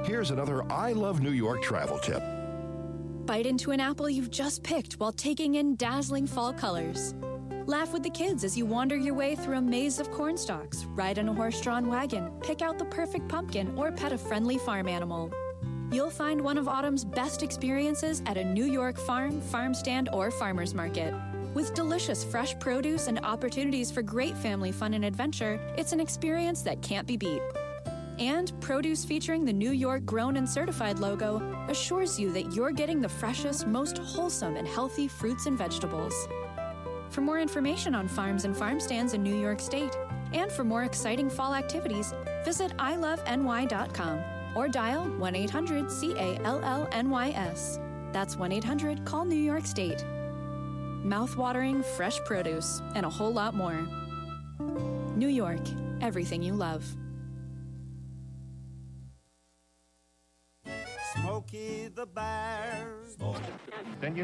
Here's another I Love New York travel tip. Bite into an apple you've just picked while taking in dazzling fall colors. Laugh with the kids as you wander your way through a maze of corn stalks, ride in a horse-drawn wagon, pick out the perfect pumpkin, or pet a friendly farm animal. You'll find one of autumn's best experiences at a New York farm, farm stand, or farmer's market. With delicious fresh produce and opportunities for great family fun and adventure, it's an experience that can't be beat. And produce featuring the New York Grown and Certified logo assures you that you're getting the freshest, most wholesome and healthy fruits and vegetables. For more information on farms and farm stands in New York State, and for more exciting fall activities, visit iloveny.com or dial 1-800-CALLNYS. That's 1-800-CALL-New York State. Mouth-watering fresh produce and a whole lot more. New York, everything you love. Smokey the Bear. Then